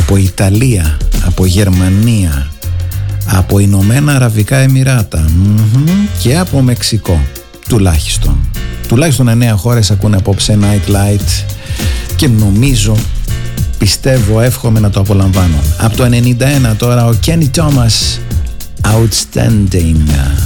από Ιταλία, από Γερμανία, από Ηνωμένα Αραβικά Εμιράτα και από Μεξικό. Τουλάχιστον 9 χώρες ακούνε απόψε Night Light και νομίζω, πιστεύω, εύχομαι να το απολαμβάνω. Από το 91 τώρα ο Kenny Thomas, Outstanding.